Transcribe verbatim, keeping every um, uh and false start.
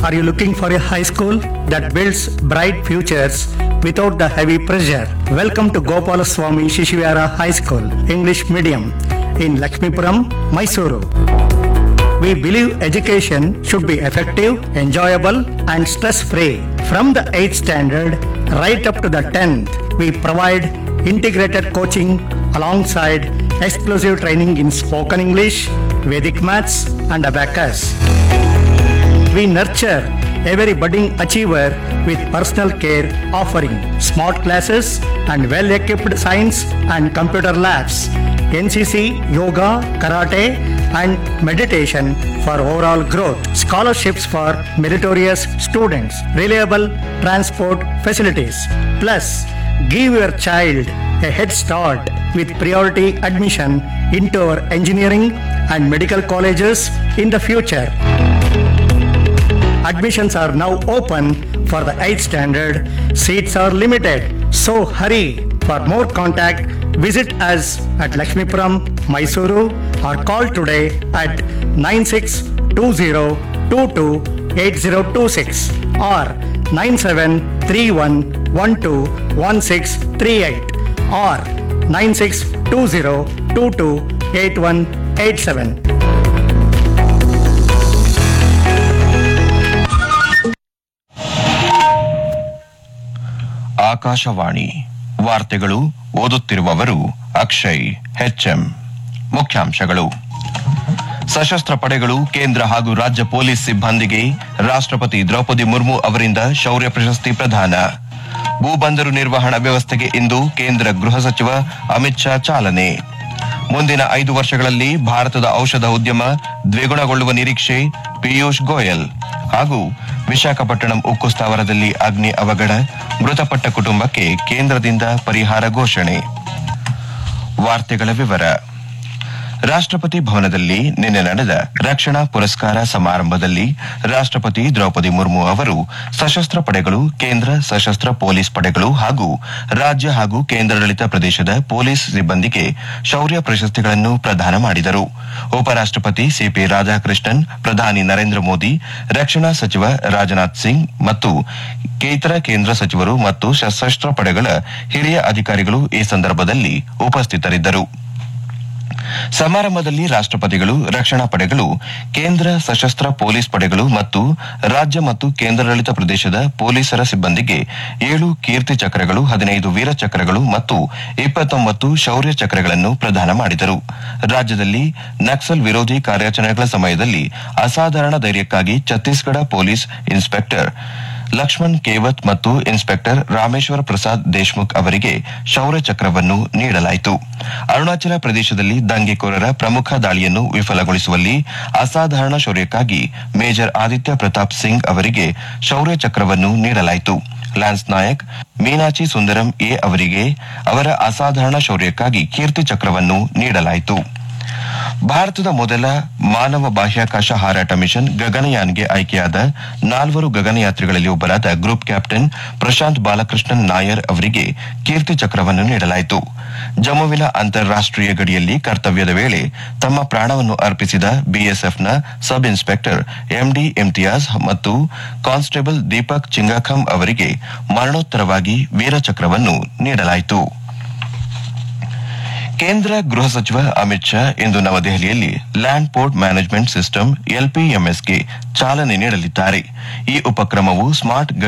Are you looking for a high school that builds bright futures without the heavy pressure? Welcome to Gopalaswamy Shishivara High School, English Medium, in Lakshmipuram, Mysuru. We believe education should be effective, enjoyable, and stress-free. From the eighth standard right up to the tenth, we provide integrated coaching alongside exclusive training in spoken English, Vedic maths, and abacus. We nurture every budding achiever with personal care, offering smart classes and well-equipped science and computer labs, N C C, yoga, karate, and meditation for overall growth, scholarships for meritorious students, reliable transport facilities. Plus, give your child a head start with priority admission into our engineering and medical colleges in the future. Admissions are now open for the eighth standard. Seats are limited, so hurry. For more contact, visit us at Lakshmipuram, Mysuru, or call today at nine six two zero two two eight zero two six or nine seven three one one two one six three eight or nine six two zero two two eight one eight seven. Akashvani ವಾರ್ತೆಗಳು ಓದುತ್ತಿರುವವರು Akshay HM. ಮುಖ್ಯಾಂಶಗಳು: ಸಶಸ್ತ್ರ ಪಡೆಗಳು, ಕೇಂದ್ರ ಹಾಗೂ ರಾಜ್ಯ police ಸಿಬ್ಬಂದಿಗೆ ರಾಷ್ಟ್ರಪತಿ ದ್ರೌಪದಿ ಮುರ್ಮು ಅವರಿಂದ ಶೌರ್ಯ ಪ್ರಶಸ್ತಿ ಪ್ರದಾನ. ಭೂಬಂದರು ನಿರ್ವಹಣಾ ವ್ಯವಸ್ಥೆಗೆ ಇಂದು ಕೇಂದ್ರ ಗೃಹ ಸಚಿವ ಅಮಿತ್ ಶಾ ಚಾಲನೆ. ಮುಂದಿನ ಐದು ವರ್ಷಗಳಲ್ಲಿ ಭಾರತದ ಔಷಧ ಉದ್ಯಮ ದ್ವಿಗುಣಗೊಳ್ಳುವ ನಿರೀಕ್ಷೆ, ಪಿಯೂಷ್ ಗೋಯಲ್. ಹಾಗೂ ವಿಶಾಖಪಟ್ಟಣಂ ಉಕ್ಕು ಸ್ಥಾವರದಲ್ಲಿ ಅಗ್ನಿ ಅವಘಡ, ಮೃತಪಟ್ಟ ಕುಟುಂಬಕ್ಕೆ ಕೇಂದ್ರದಿಂದ ಪರಿಹಾರ ಘೋಷಣೆ. ವಾರ್ತೆಗಳ ವಿವರ. ರಾಷ್ಟ್ರಪತಿ ಭವನದಲ್ಲಿ ನಿನ್ನೆ ನಡೆದ ರಕ್ಷಣಾ ಪುರಸ್ಕಾರ ಸಮಾರಂಭದಲ್ಲಿ ರಾಷ್ಟ್ರಪತಿ ದ್ರೌಪದಿ ಮುರ್ಮು ಅವರು ಸಶಸ್ತ್ರ ಪಡೆಗಳು, ಕೇಂದ್ರ ಸಶಸ್ತ್ರ ಪೊಲೀಸ್ ಪಡೆಗಳು ಹಾಗೂ ರಾಜ್ಯ ಹಾಗೂ ಕೇಂದ್ರಾಡಳಿತ ಪ್ರದೇಶದ ಪೊಲೀಸ್ ಸಿಬ್ಬಂದಿಗೆ ಶೌರ್ಯ ಪ್ರಶಸ್ತಿಗಳನ್ನು ಪ್ರದಾನ ಮಾಡಿದರು. ಉಪರಾಷ್ಟ್ರಪತಿ ಸಿಪಿ ರಾಧಾಕೃಷ್ಣನ್, ಪ್ರಧಾನಿ ನರೇಂದ್ರ ಮೋದಿ, ರಕ್ಷಣಾ ಸಚಿವ ರಾಜನಾಥ್ ಸಿಂಗ್ ಮತ್ತು ಇತರ ಕೇಂದ್ರ ಸಚಿವರು ಮತ್ತು ಸಶಸ್ತ್ರ ಪಡೆಗಳ ಹಿರಿಯ ಅಧಿಕಾರಿಗಳು ಈ ಸಂದರ್ಭದಲ್ಲಿ ಉಪಸ್ಥಿತರಿದ್ದರು. ಸಮಾರಂಭದಲ್ಲಿ ರಾಷ್ಟ್ರಪತಿಗಳು ರಕ್ಷಣಾ ಪಡೆಗಳು, ಕೇಂದ್ರ ಸಶಸ್ತ್ರ ಪೊಲೀಸ್ ಪಡೆಗಳು ಮತ್ತು ರಾಜ್ಯ ಮತ್ತು ಕೇಂದ್ರಾಡಳಿತ ಪ್ರದೇಶದ ಪೊಲೀಸರ ಸಿಬ್ಬಂದಿಗೆ ಏಳು ಕೀರ್ತಿ ಚಕ್ರಗಳು, ಹದಿನೈದು ವೀರ ಚಕ್ರಗಳು ಮತ್ತು ಇಪ್ಪತ್ತೊಂಬತ್ತು ಶೌರ್ಯ ಚಕ್ರಗಳನ್ನು ಪ್ರದಾನ ಮಾಡಿದರು. ರಾಜ್ಯದಲ್ಲಿ ನಕ್ಸಲ್ ವಿರೋಧಿ ಕಾರ್ಯಾಚರಣೆಗಳ ಸಮಯದಲ್ಲಿ ಅಸಾಧಾರಣ ಧೈರ್ಯಕ್ಕಾಗಿ ಛತ್ತೀಸ್ಗಢ ಪೊಲೀಸ್ ಇನ್ಸ್ಪೆಕ್ಟರ್ ಲಕ್ಷ್ಮಣ್ ಕೇವತ್ ಮತ್ತು ಇನ್ಸ್ಪೆಕ್ಟರ್ ರಾಮೇಶ್ವರ ಪ್ರಸಾದ್ ದೇಶ್ಮುಖ್ ಅವರಿಗೆ ಶೌರ್ಯ ಚಕ್ರವನ್ನು ನೀಡಲಾಯಿತು. ಅರುಣಾಚಲ ಪ್ರದೇಶದಲ್ಲಿ ದಂಗೆಕೋರರ ಪ್ರಮುಖ ದಾಳಿಯನ್ನು ವಿಫಲಗೊಳಿಸುವಲ್ಲಿ ಅಸಾಧಾರಣ ಶೌರ್ಯಕ್ಕಾಗಿ ಮೇಜರ್ ಆದಿತ್ಯ ಪ್ರತಾಪ್ ಸಿಂಗ್ ಅವರಿಗೆ ಶೌರ್ಯ ಚಕ್ರವನ್ನು ನೀಡಲಾಯಿತು. ಲ್ಯಾನ್ಸ್ ನಾಯಕ್ ಮೀನಾಚಿ ಸುಂದರಂ ಎ ಅವರಿಗೆ ಅವರ ಅಸಾಧಾರಣ ಶೌರ್ಯಕ್ಕಾಗಿ ಕೀರ್ತಿ ಚಕ್ರವನ್ನು ನೀಡಲಾಯಿತು. ಭಾರತದ ಮೊದಲ ಮಾನವ ಬಾಹ್ಯಾಕಾಶ ಹಾರಾಟ ಮಿಷನ್ ಗಗನಯಾನ್ಗೆ ಆಯ್ಕೆಯಾದ ನಾಲ್ವರು ಗಗನಯಾತ್ರಿಗಳಲ್ಲಿ ಒಬ್ಬರಾದ ಗ್ರೂಪ್ ಕ್ಯಾಪ್ಟನ್ ಪ್ರಶಾಂತ್ ಬಾಲಕೃಷ್ಣನ್ ನಾಯರ್ ಅವರಿಗೆ ಕೀರ್ತಿ ಚಕ್ರವನ್ನು ನೀಡಲಾಯಿತು. ಜಮ್ಮುವಿನ ಅಂತಾರಾಷ್ಟೀಯ ಗಡಿಯಲ್ಲಿ ಕರ್ತವ್ಯದ ವೇಳೆ ತಮ್ಮ ಪ್ರಾಣವನ್ನು ಅರ್ಪಿಸಿದ ಬಿಎಸ್ಎಫ್ನ ಸಬ್ ಇನ್ಸ್ಪೆಕ್ಟರ್ ಎಂಡಿ ಇಮ್ತಿಯಾಜ್ ಮತ್ತು ಕಾನ್ಸ್ಟೇಬಲ್ ದೀಪಕ್ ಚಿಂಗಾಖಂ ಅವರಿಗೆ ಮರಣೋತ್ತರವಾಗಿ ವೀರಚಕ್ರವನ್ನು ನೀಡಲಾಯಿತು. ಕೇಂದ್ರ ಗೃಹ ಸಚಿವ ಅಮಿತ್ ಶಾ ಇಂದು ನವದೆಹಲಿಯಲ್ಲಿ ಲ್ಯಾಂಡ್ ಪೋರ್ಟ್ ಮ್ಯಾನೇಜ್ಮೆಂಟ್ ಸಿಸ್ಟಮ್ ಎಲ್ಪಿಎಂಎಸ್ಗೆ ಚಾಲನೆ ನೀಡಲಿದ್ದಾರೆ. ಈ ಉಪಕ್ರಮವು ಸ್ಮಾರ್ಟ್